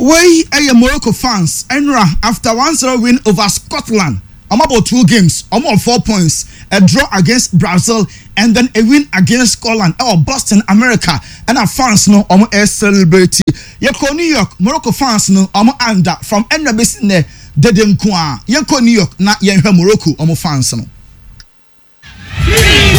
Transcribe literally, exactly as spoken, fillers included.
Way a Morocco fans Enra after one zero win over Scotland. I'm about two games. I'm on four points. A draw against Brazil and then a win against Scotland. Our Boston, America, and our fans no I'm a celebrity. Yeko New York, Morocco fans no I'm under from Enra Besine Dedem Kwa. Yeko New York na yenhe Morocco I'm fans no.